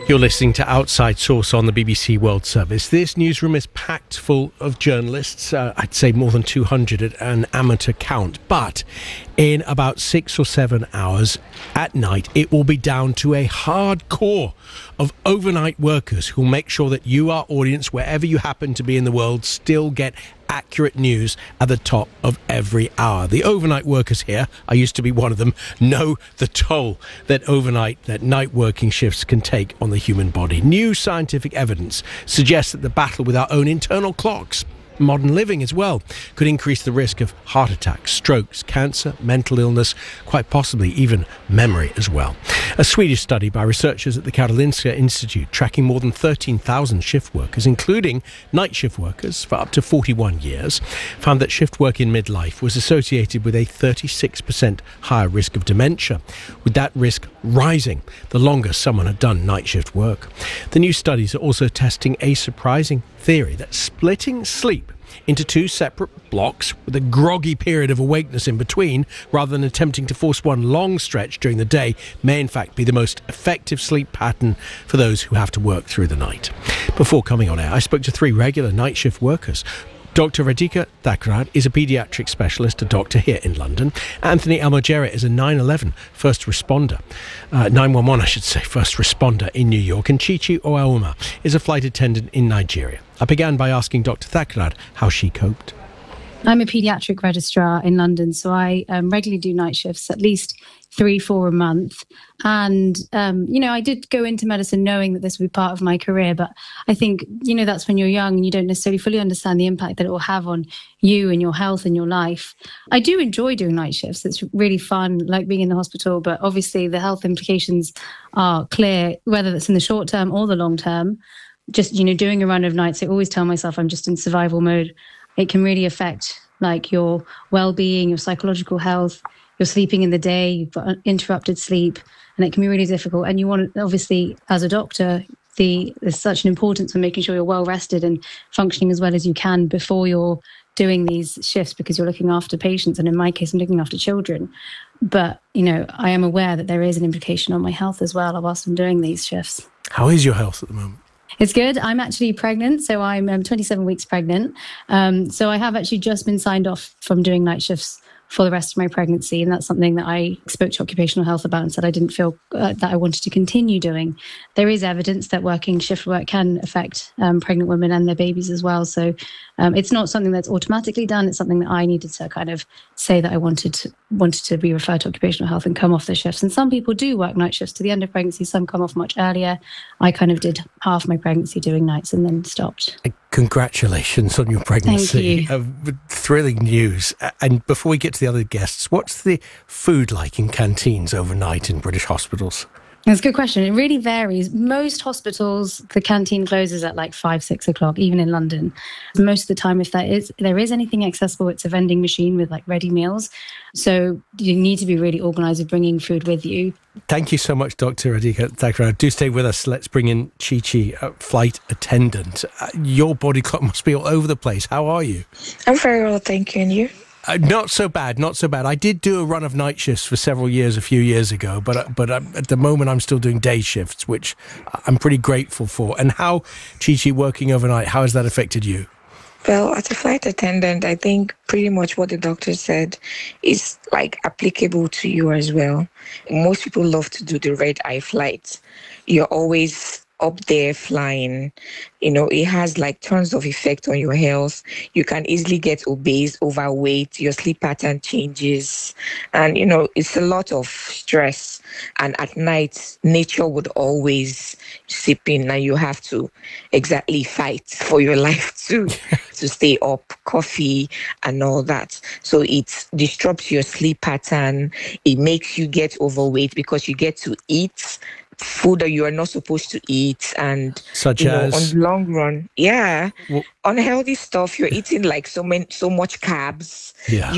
You're listening to Outside Source on the BBC World Service. This newsroom is packed full of journalists, I'd say more than 200 at an amateur count. But in about 6 or 7 hours at night, it will be down to a hard core of overnight workers who will make sure that you, our audience, wherever you happen to be in the world, still get accurate news at the top of every hour. The overnight workers here, I used to be one of them, know the toll that night working shifts can take on the human body. New scientific evidence suggests that the battle with our own internal clocks, modern living as well, could increase the risk of heart attacks, strokes, cancer, mental illness, quite possibly even memory as well. A Swedish study by researchers at the Karolinska Institute, tracking more than 13,000 shift workers, including night shift workers for up to 41 years, found that shift work in midlife was associated with a 36% higher risk of dementia, with that risk rising the longer someone had done night shift work. The new studies are also testing a surprising theory that splitting sleep into two separate blocks with a groggy period of awakeness in between, rather than attempting to force one long stretch during the day, may in fact be the most effective sleep pattern for those who have to work through the night. Before coming on air, I spoke to 3 regular night shift workers. Dr. Radhika Thakrad is a paediatric specialist, a doctor here in London. Anthony Almojera is a 911 first responder, 911 I should say, first responder in New York. And Chichi Oauma is a flight attendant in Nigeria. I began by asking Dr. Thakrad how she coped. I'm a paediatric registrar in London, so I regularly do night shifts, at least 3-4 a month. And, I did go into medicine knowing that this would be part of my career. But I think, that's when you're young and you don't necessarily fully understand the impact that it will have on you and your health and your life. I do enjoy doing night shifts. It's really fun, like being in the hospital. But obviously the health implications are clear, whether that's in the short term or the long term. Just, doing a run of nights, I always tell myself I'm just in survival mode. It can really affect your well-being, your psychological health. You're sleeping in the day, you've got interrupted sleep, and it can be really difficult. And you want, obviously, as a doctor, there's such an importance on making sure you're well rested and functioning as well as you can before you're doing these shifts, because you're looking after patients. And in my case, I'm looking after children. But, I am aware that there is an implication on my health as well whilst I'm doing these shifts. How is your health at the moment? It's good. I'm actually pregnant, so I'm 27 weeks pregnant. So I have actually just been signed off from doing night shifts for the rest of my pregnancy. And that's something that I spoke to occupational health about and said I didn't feel that I wanted to continue doing. There is evidence that working shift work can affect pregnant women and their babies as well. So it's not something that's automatically done. It's something that I needed to kind of say that I wanted to be referred to occupational health and come off the shifts. And some people do work night shifts to the end of pregnancy. Some come off much earlier. I kind of did half my pregnancy doing nights and then stopped. Congratulations on your pregnancy. Thank you. Thrilling news. And before we get to the other guests, what's the food like in canteens overnight in British hospitals? That's a good question. It really varies. Most hospitals, the canteen closes at 5-6 o'clock, even in London. Most of the time, if there is anything accessible, it's a vending machine with ready meals. So you need to be really organised with bringing food with you. Thank you so much, Dr. Radhika Thakrad. Do stay with us. Let's bring in Chichi, flight attendant. Your body clock must be all over the place. How are you? I'm very well, thank you. And you? Not so bad. I did do a run of night shifts for several years, a few years ago, but at the moment I'm still doing day shifts, which I'm pretty grateful for. And how, Chichi, working overnight, how has that affected you? Well, as a flight attendant, I think pretty much what the doctor said is applicable to you as well. Most people love to do the red eye flights. You're always up there flying. It has tons of effect on your health. You can easily get obese, overweight, your sleep pattern changes, and it's a lot of stress. And at night, nature would always seep in, and you have to exactly fight for your life to stay up, coffee and all that. So it disrupts your sleep pattern. It makes you get overweight because you get to eat food that you are not supposed to eat, and such as on the long run, unhealthy stuff. You're eating so much carbs.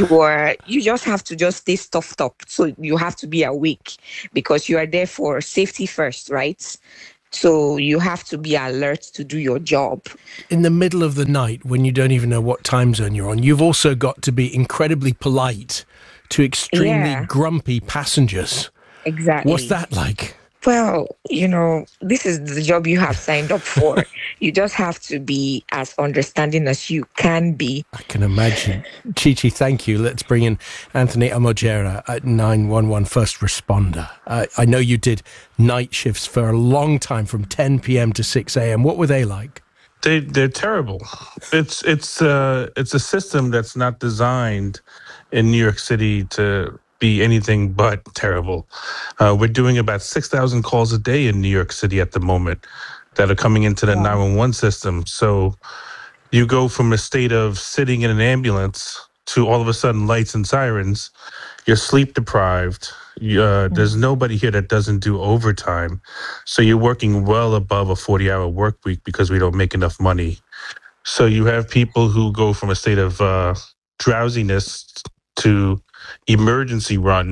You just have to stay stuffed up. So you have to be awake because you are there for safety first, right? So you have to be alert to do your job. In the middle of the night, when you don't even know what time zone you're on, you've also got to be incredibly polite to extremely grumpy passengers. Exactly. What's that like? Well, this is the job you have signed up for. You just have to be as understanding as you can be. I can imagine. Chichi, thank you. Let's bring in Anthony Amojera at 911 First Responder. I know you did night shifts for a long time, from 10 p.m. to 6 a.m. What were they like? They're terrible. It's a system that's not designed in New York City to be anything but terrible. We're doing about 6,000 calls a day in New York City at the moment that are coming into the 911 system. So you go from a state of sitting in an ambulance to all of a sudden lights and sirens. You're sleep deprived. There's nobody here that doesn't do overtime. So you're working well above a 40-hour work week because we don't make enough money. So you have people who go from a state of drowsiness to emergency run.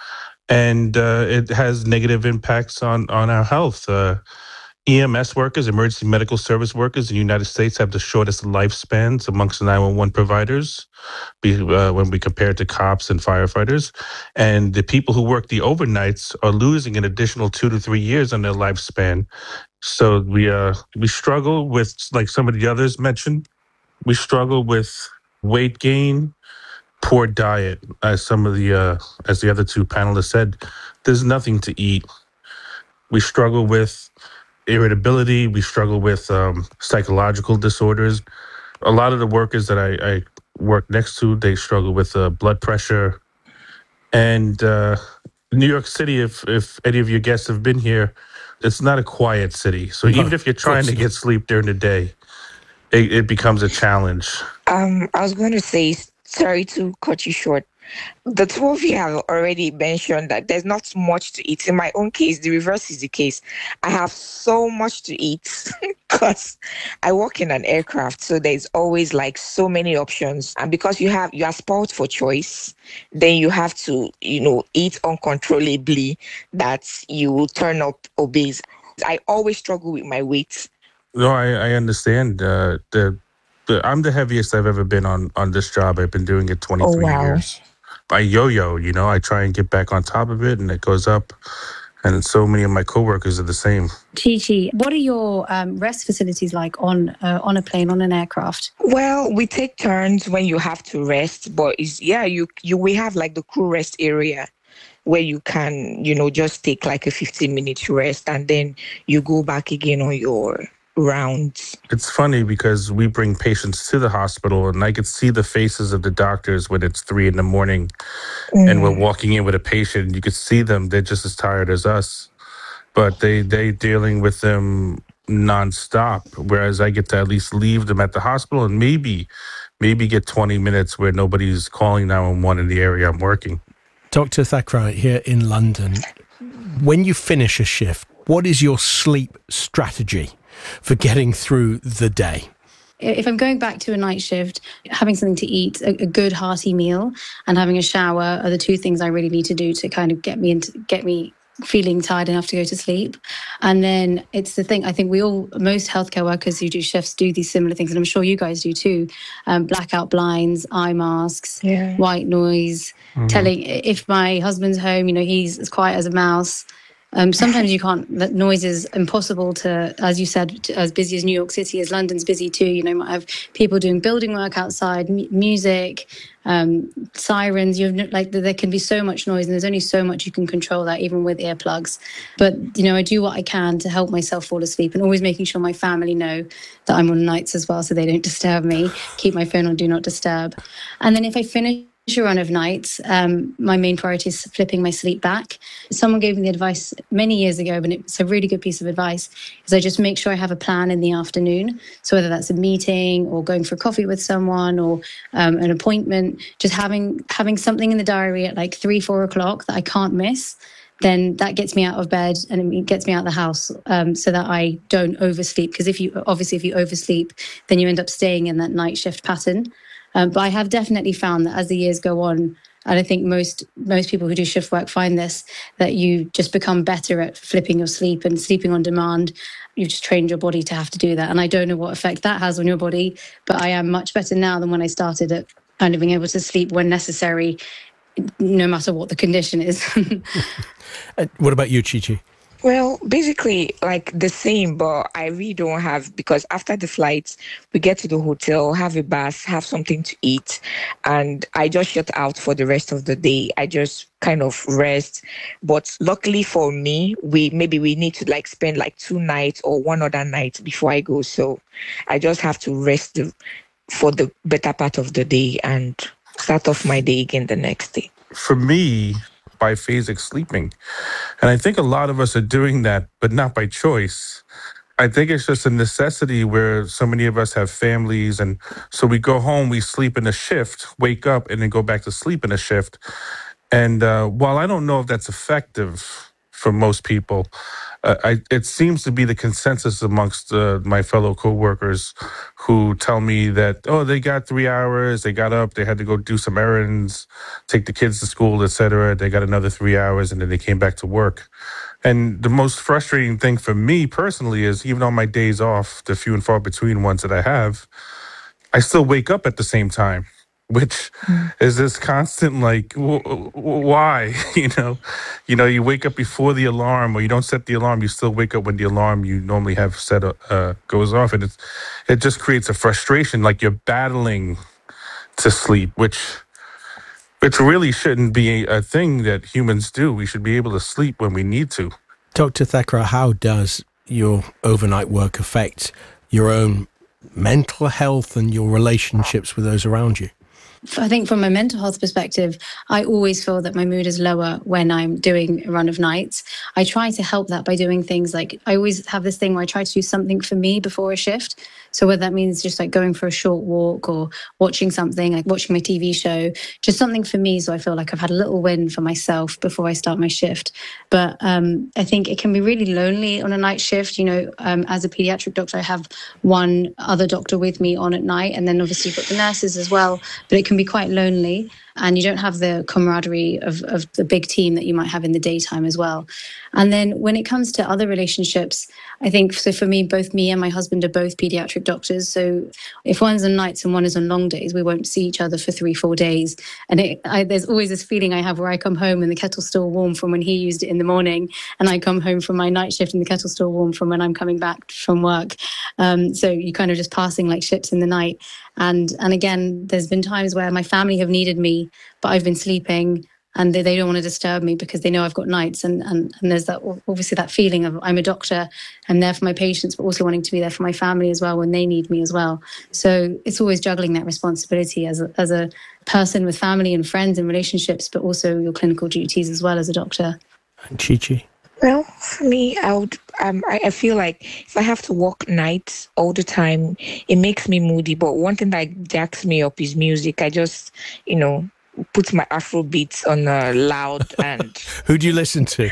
And it has negative impacts on our health. EMS workers, emergency medical service workers in the United States, have the shortest lifespans amongst the 911 providers when we compare it to cops and firefighters. And the people who work the overnights are losing an additional 2 to 3 years on their lifespan. So we struggle with, like some of the others mentioned, we struggle with weight gain, poor diet, as as the other two panelists said. There's nothing to eat. We struggle with irritability. We struggle with psychological disorders. A lot of the workers that I work next to, they struggle with blood pressure. And New York City, if any of your guests have been here, it's not a quiet city. So even if you're trying to get sleep during the day, it becomes a challenge. I was going to say, sorry to cut you short. The two of you have already mentioned that there's not much to eat. In my own case, the reverse is the case. I have so much to eat because I work in an aircraft. So there's always like so many options. And because you are spoiled for choice, then you have to, eat uncontrollably that you will turn up obese. I always struggle with my weight. No, I understand. I'm the heaviest I've ever been on this job. I've been doing it 23 years. I yo-yo, I try and get back on top of it, and it goes up. And so many of my coworkers are the same. Chichi, what are your rest facilities like on a plane, on an aircraft? Well, we take turns when you have to rest, but we have like the crew rest area where you can, just take like a 15-minute rest, and then you go back again on your rounds. It's funny because we bring patients to the hospital, and I could see the faces of the doctors when it's 3 a.m. and we're walking in with a patient. You could see them; they're just as tired as us, but they dealing with them nonstop. Whereas I get to at least leave them at the hospital and maybe get 20 minutes where nobody's calling 911 in the area I'm working. Dr. Thakral here in London. When you finish a shift, what is your sleep strategy for getting through the day? If I'm going back to a night shift, having something to eat, a good hearty meal, and having a shower are the two things I really need to do to kind of get me feeling tired enough to go to sleep. And then it's the thing, I think most healthcare workers who do shifts do these similar things, and I'm sure you guys do too. Blackout blinds, eye masks, white noise, telling if my husband's home, he's as quiet as a mouse. Sometimes you can't, that noise is impossible to, as you said, as busy as New York City is, London's busy too. You might have people doing building work outside, music, sirens. There can be so much noise, and there's only so much you can control that, even with earplugs. But, I do what I can to help myself fall asleep, and always making sure my family know that I'm on nights as well, so they don't disturb me. Keep my phone on Do Not Disturb. And then if I finish a run of nights, my main priority is flipping my sleep back. Someone gave me the advice many years ago, but it's a really good piece of advice, is I just make sure I have a plan in the afternoon. So whether that's a meeting or going for coffee with someone or an appointment, just having something in the diary at like 3-4 o'clock that I can't miss, then that gets me out of bed and it gets me out of the house, so that I don't oversleep. Because if you oversleep, then you end up staying in that night shift pattern. But I have definitely found that as the years go on, and I think most people who do shift work find this, that you just become better at flipping your sleep and sleeping on demand. You've just trained your body to have to do that. And I don't know what effect that has on your body, but I am much better now than when I started at kind of being able to sleep when necessary, no matter what the condition is. What about you, Chichi? Well, basically, like the same, but I really don't have because after the flights, we get to the hotel, have a bath, have something to eat, and I just shut out for the rest of the day. I just kind of rest. But luckily for me, we need to like spend like 2 nights or one other night before I go. So I just have to rest for the better part of the day and start off my day again the next day. For me, biphasic sleeping. And I think a lot of us are doing that, but not by choice. I think it's just a necessity where so many of us have families. And so we go home, we sleep in a shift, wake up, and then go back to sleep in a shift. And while I don't know if that's effective for most people, it seems to be the consensus amongst my fellow coworkers who tell me that, oh, they got 3 hours, they got up, they had to go do some errands, take the kids to school, etc. They got another 3 hours, and then they came back to work. And the most frustrating thing for me personally is even on my days off, the few and far between ones that I have, I still wake up at the same time, which is this constant like, why? You wake up before the alarm, or you don't set the alarm. You still wake up when the alarm you normally have set goes off, and it just creates a frustration, like you're battling to sleep, which really shouldn't be a thing that humans do. We should be able to sleep when we need to. Dr. Thekra, how does your overnight work affect your own mental health and your relationships with those around you? I think from a mental health perspective, I always feel that my mood is lower when I'm doing a run of nights. I try to help that by doing things like, I always have this thing where I try to do something for me before a shift. So whether that means just like going for a short walk or watching something, like watching my TV show, just something for me. So I feel like I've had a little win for myself before I start my shift. But I think it can be really lonely on a night shift. As a pediatric doctor, I have one other doctor with me on at night, and then obviously you've got the nurses as well. But it can be quite lonely, and you don't have the camaraderie of the big team that you might have in the daytime as well. And then when it comes to other relationships, I think, so for me, both me and my husband are both pediatric doctors. So if one's on nights and one is on long days, we won't see each other for 3-4 days. And there's always this feeling I have where I come home and the kettle's still warm from when he used it in the morning, and I come home from my night shift and the kettle's still warm from when I'm coming back from work. So you kind of just passing like ships in the night. And again, there's been times where my family have needed me, but I've been sleeping, and they don't want to disturb me because they know I've got nights. And there's that, obviously, that feeling of I'm a doctor, I'm there for my patients, but also wanting to be there for my family as well when they need me as well. So it's always juggling that responsibility as a person with family and friends and relationships, but also your clinical duties as well as a doctor. And Chi-Chi? Well, for me, I feel like if I have to work nights all the time, it makes me moody. But one thing that jacks me up is music. I just, put my Afro beats on loud and. Who do you listen to?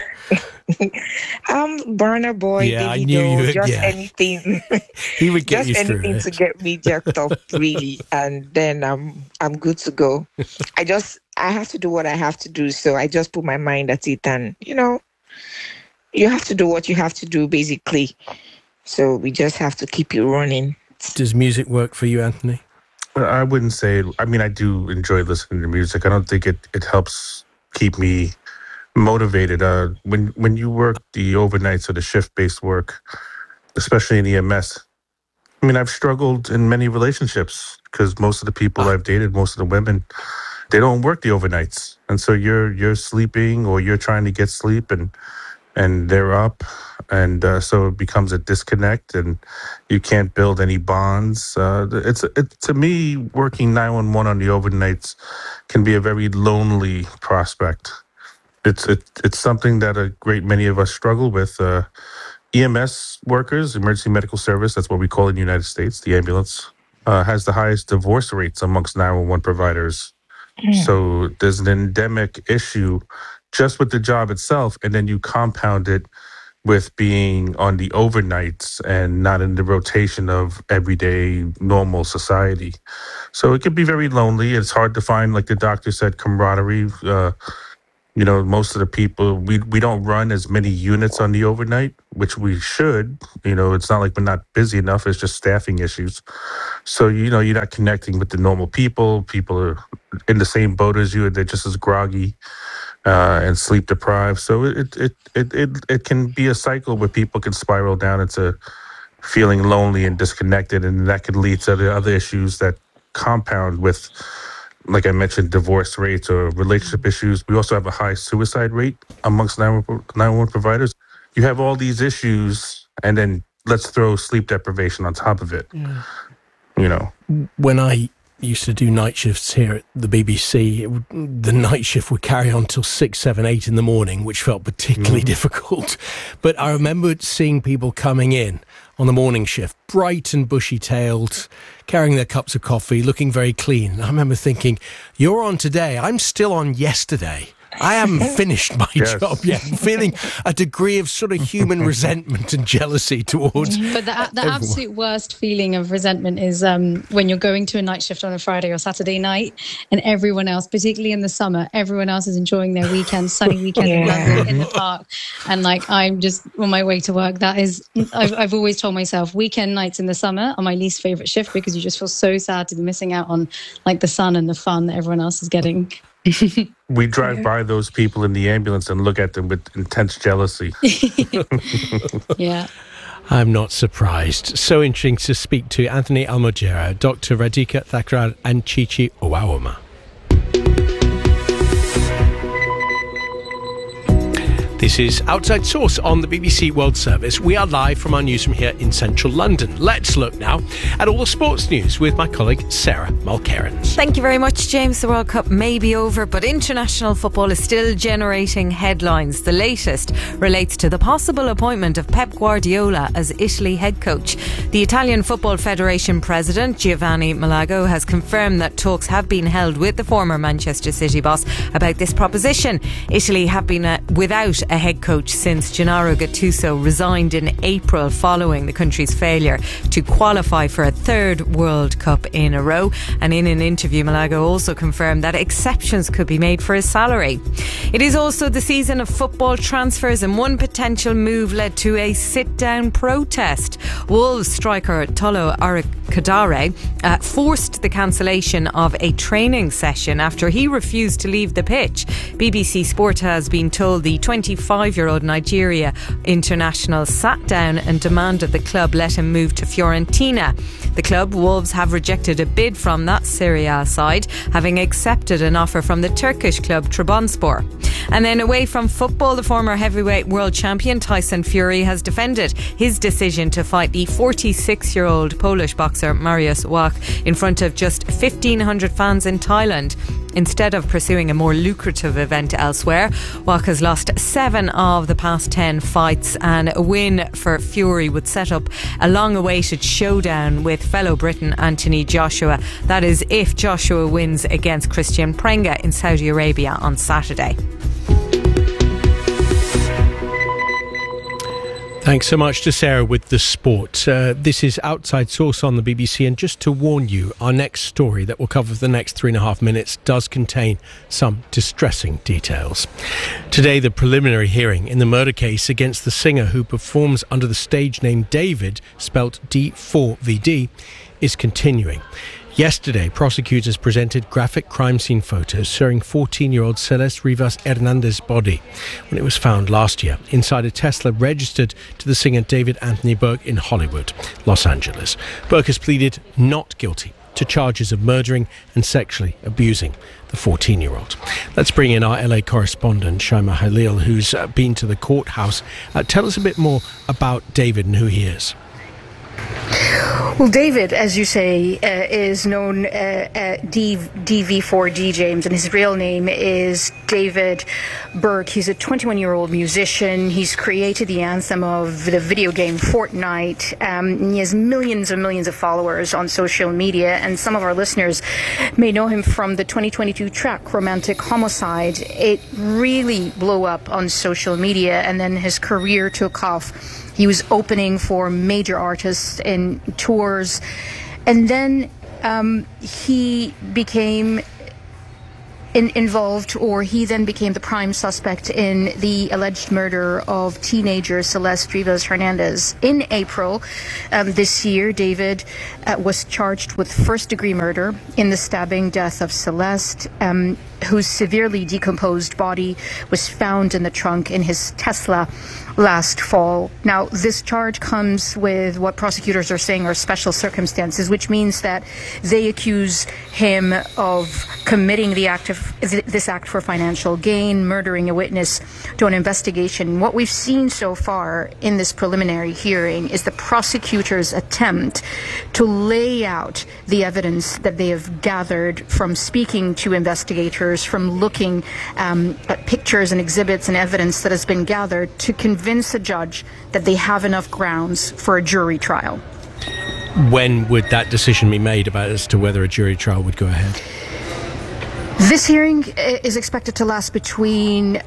Burna Boy, yeah, Davido, I knew you would, just yeah. anything. He would get just you through anything it. to get me jacked up, really, and then I'm good to go. I have to do what I have to do, so I just put my mind at it, and you have to do what you have to do, basically. So we just have to keep it running. Does music work for you, Anthony? I wouldn't say. I mean, I do enjoy listening to music. I don't think it helps keep me motivated. When you work the overnights or the shift-based work, especially in EMS, I mean, I've struggled in many relationships because most of the people I've dated, most of the women, they don't work the overnights, and so you're sleeping or you're trying to get sleep, and they're up, and so it becomes a disconnect, and you can't build any bonds. To me, working 911 on the overnights can be a very lonely prospect. It's something that a great many of us struggle with. EMS workers, emergency medical service, that's what we call it in the United States, the ambulance, has the highest divorce rates amongst 911 providers. So there's an endemic issue just with the job itself, and then you compound it with being on the overnights and not in the rotation of everyday normal society. So it can be very lonely. It's hard to find, like the doctor said, camaraderie. Most of the people, we don't run as many units on the overnight, which we should. It's not like we're not busy enough. It's just staffing issues. So, you're not connecting with the normal people. People are in the same boat as you. They're just as groggy. and sleep deprived. So it can be a cycle where people can spiral down into feeling lonely and disconnected, and that could lead to the other issues that compound with, like I mentioned, divorce rates or relationship issues. We also have a high suicide rate amongst 911 providers. You have all these issues, and then let's throw sleep deprivation on top of it. Yeah. You know, when I used to do night shifts here at the BBC, the night shift would carry on till 6, 7, 8 in the morning, which felt particularly difficult. But I remember seeing people coming in on the morning shift, bright and bushy-tailed, carrying their cups of coffee, looking very clean. And I remember thinking, you're on today, I'm still on yesterday. I haven't finished my job yet. I'm feeling a degree of sort of human resentment and jealousy towards But the absolute worst feeling of resentment is when you're going to a night shift on a Friday or Saturday night and everyone else, particularly in the summer, everyone else is enjoying their weekend, sunny weekend in London in the park. And like, I'm just on my way to work. That is, I've always told myself weekend nights in the summer are my least favorite shift because you just feel so sad to be missing out on like the sun and the fun that everyone else is getting. We drive by those people in the ambulance and look at them with intense jealousy. Yeah. I'm not surprised. So interesting to speak to Anthony Almojera, Dr. Radhika Thakral and Chichi Owawoma. This is Outside Source on the BBC World Service. We are live from our newsroom here in central London. Let's look now at all the sports news with my colleague Sarah Mulcairns. Thank you very much, James. The World Cup may be over, but international football is still generating headlines. The latest relates to the possible appointment of Pep Guardiola as Italy head coach. The Italian Football Federation president, Giovanni Malago, has confirmed that talks have been held with the former Manchester City boss about this proposition. Italy have been without a head coach since Gennaro Gattuso resigned in April following the country's failure to qualify for a third World Cup in a row. And in an interview, Malago also confirmed that exceptions could be made for his salary. It is also the season of football transfers, and one potential move led to a sit-down protest. Wolves striker Tolo Arakadare forced the cancellation of a training session after he refused to leave the pitch. BBC Sport has been told the 25-year-old Nigeria international sat down and demanded the club let him move to Fiorentina. The club, Wolves, have rejected a bid from that Serie A side, having accepted an offer from the Turkish club Trabzonspor. And then away from football, the former heavyweight world champion Tyson Fury has defended his decision to fight the 46-year-old Polish boxer Mariusz Wach in front of just 1,500 fans in Thailand. Instead of pursuing a more lucrative event elsewhere, Wach has lost 7 of the past 10 fights, and a win for Fury would set up a long-awaited showdown with fellow Briton Anthony Joshua. That is if Joshua wins against Christian Prenga in Saudi Arabia on Saturday. Thanks so much to Sarah with the sport. This is Outside Source on the BBC, and just to warn you, our next story that we'll cover for the next 3.5 minutes does contain some distressing details. Today, the preliminary hearing in the murder case against the singer who performs under the stage name David, spelt D4VD, is continuing. Yesterday, prosecutors presented graphic crime scene photos showing 14-year-old Celeste Rivas Hernandez's body when it was found last year inside a Tesla registered to the singer David Anthony Burke in Hollywood, Los Angeles. Burke has pleaded not guilty to charges of murdering and sexually abusing the 14-year-old. Let's bring in our LA correspondent, Shaima Halil, who's been to the courthouse. Tell us a bit more about David and who he is. Well, David, as you say, is known DV4D, James, and his real name is David Burke. He's a 21-year-old musician. He's created the anthem of the video game Fortnite. He has millions and millions of followers on social media, and some of our listeners may know him from the 2022 track Romantic Homicide. It really blew up on social media, and then his career took off. He was opening for major artists in tours, and then he became involved, or he then became the prime suspect in the alleged murder of teenager Celeste Rivas Hernandez. In April this year, David was charged with first-degree murder in the stabbing death of Celeste, whose severely decomposed body was found in the trunk in his Tesla last fall. Now, this charge comes with what prosecutors are saying are special circumstances, which means that they accuse him of committing this act for financial gain, murdering a witness to an investigation. What we've seen so far in this preliminary hearing is the prosecutor's attempt to lay out the evidence that they have gathered from speaking to investigators, from looking at pictures and exhibits and evidence that has been gathered to convince a judge that they have enough grounds for a jury trial. When would that decision be made about as to whether a jury trial would go ahead? This hearing is expected to last between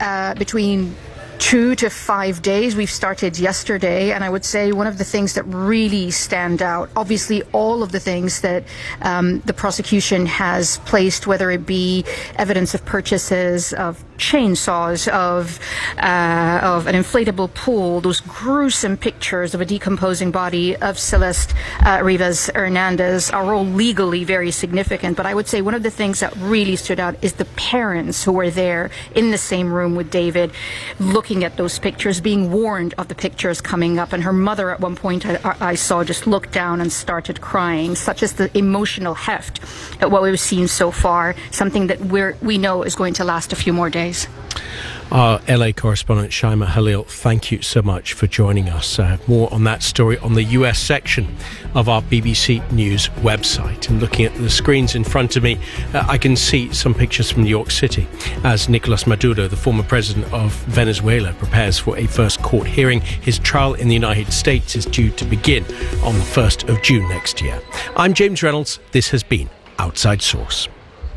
2 to 5 days. We've started yesterday, and I would say one of the things that really stand out, obviously all of the things that the prosecution has placed, whether it be evidence of purchases of chainsaws, of an inflatable pool, those gruesome pictures of a decomposing body of Celeste Rivas Hernandez are all legally very significant. But I would say one of the things that really stood out is the parents who were there in the same room with David, looking at those pictures, being warned of the pictures coming up. And her mother at one point I saw just looked down and started crying. Such as the emotional heft at what we've seen so far, something that we know is going to last a few more days. Our LA correspondent Shaima Halil, thank you so much for joining us. More on that story on the US section of our BBC News website. And looking at the screens in front of me, I can see some pictures from New York City as Nicolas Maduro, the former president of Venezuela, prepares for a first court hearing. His trial in the United States is due to begin on the 1st of June next year. I'm James Reynolds. This has been Outside Source.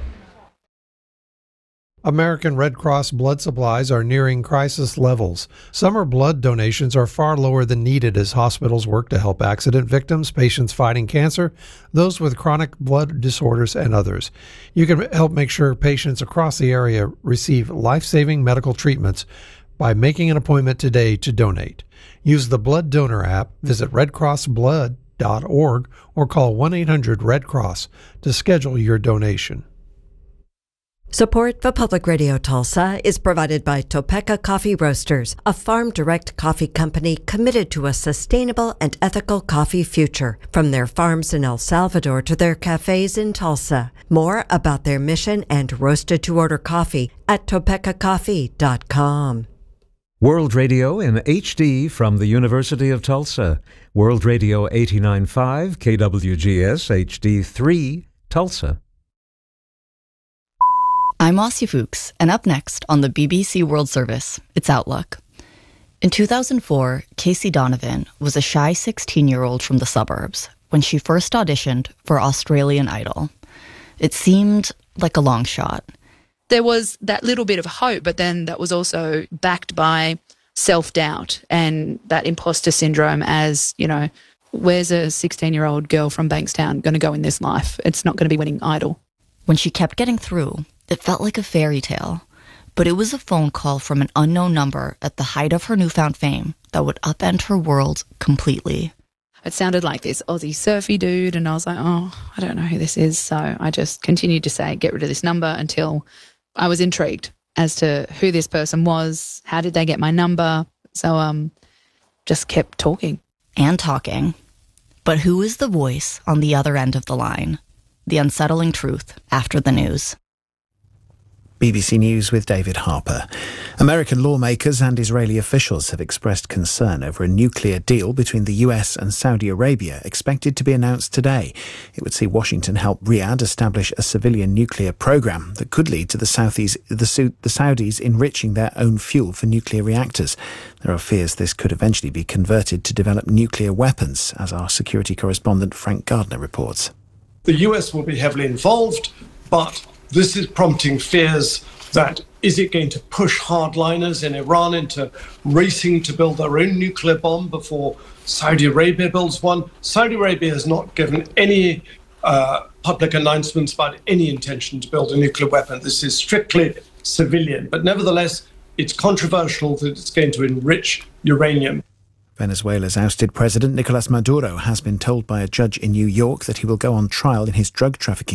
American Red Cross blood supplies are nearing crisis levels. Summer blood donations are far lower than needed as hospitals work to help accident victims, patients fighting cancer, those with chronic blood disorders, and others. You can help make sure patients across the area receive life-saving medical treatments by making an appointment today to donate. Use the Blood Donor app, visit redcrossblood.org, or call 1-800-RED-CROSS to schedule your donation. Support for Public Radio Tulsa is provided by Topeka Coffee Roasters, a farm-direct coffee company committed to a sustainable and ethical coffee future, from their farms in El Salvador to their cafes in Tulsa. More about their mission and roasted-to-order coffee at topekacoffee.com. World Radio in HD from the University of Tulsa. World Radio 89.5 KWGS HD3 Tulsa. I'm Marcia Fuchs, and up next on the BBC World Service, it's Outlook. In 2004, Casey Donovan was a shy 16-year-old from the suburbs when she first auditioned for Australian Idol. It seemed like a long shot. There was that little bit of hope, but then that was also backed by self-doubt and that imposter syndrome as, you know, where's a 16-year-old girl from Bankstown going to go in this life? It's not going to be winning Idol. When she kept getting through, it felt like a fairy tale, but it was a phone call from an unknown number at the height of her newfound fame that would upend her world completely. It sounded like this Aussie surfy dude, and I was like, oh, I don't know who this is. So I just continued to say, get rid of this number, until I was intrigued as to who this person was, how did they get my number. So just kept talking. And talking. But who is the voice on the other end of the line? The unsettling truth after the news. BBC News with David Harper. American lawmakers and Israeli officials have expressed concern over a nuclear deal between the US and Saudi Arabia expected to be announced today. It would see Washington help Riyadh establish a civilian nuclear program that could lead to the Saudis enriching their own fuel for nuclear reactors. There are fears this could eventually be converted to develop nuclear weapons, as our security correspondent Frank Gardner reports. The US will be heavily involved, but this is prompting fears that is it going to push hardliners in Iran into racing to build their own nuclear bomb before Saudi Arabia builds one? Saudi Arabia has not given any public announcements about any intention to build a nuclear weapon. This is strictly civilian, but nevertheless, it's controversial that it's going to enrich uranium. Venezuela's ousted president Nicolas Maduro has been told by a judge in New York that he will go on trial in his drug trafficking